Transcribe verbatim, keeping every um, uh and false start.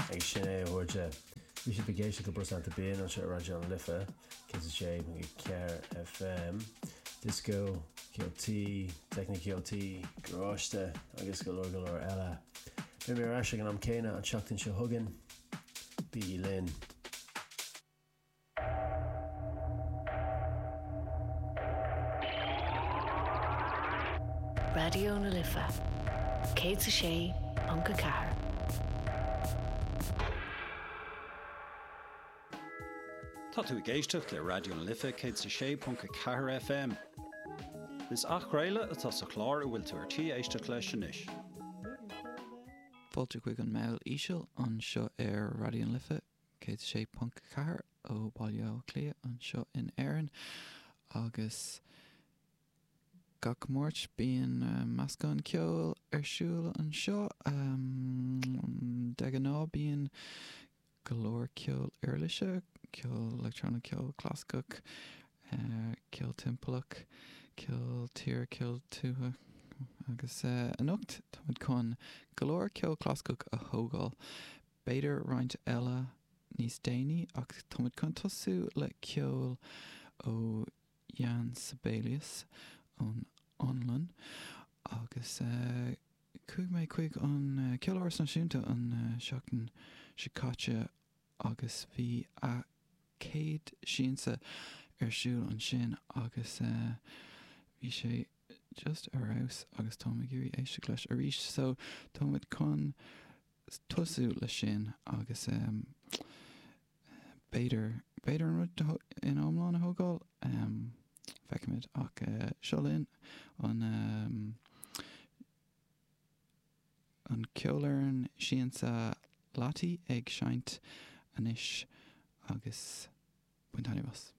ag sinné bhirte bhí sé begéiste go brosanta bíon an se radio an lifa cé sé cear F M disco ceoltaí technic ceoltaí gráiste agus go leor go leor eile. Bé mé ar eise an am céine an seachtain seo thugann bí linn. Radio na Lifa, cé sa sé an go ceathair. Tá tú géisteach le Radio na Lifa cé sa sé punca ceathair F M. Is ach réile atá sa chlár a bhfuil tú ar tí éisteach leis sin is. Fáilte chuig an mail íseal an seo ar Radio na Lifa cé sa sé punca ceathair ó bailio clia an seo in Éireann agus gach mórt bíon uh, meascán ceol ar siúil an seo um, de an ná bíon golóir ceol airliise, ceol electronic ceol cláscach, uh, ceol timpach, ceol tír, ceol tútha agus uh, an ucht táid chun golóir ceol cláscach a thógáil beidir roint eile níos déanaí ach táid chun tosú le ceol ó Jan Sibelius ón Onlan agus uh, chuig mé chuig an uh, ceolár náisiúnta an uh, seachtain sicáte agus bhí a céad síonsa ar siúil an sin agus uh, bhí sé just arás agus tá gurí éiste leis a ríis so táid chun tosú le sin agus um, beidir beidir an rud in ómláin a thógáil um, feicimid ach uh, seolín an um, an ceolarn síonsa látaí ag seint anis agus buinteanna bhas.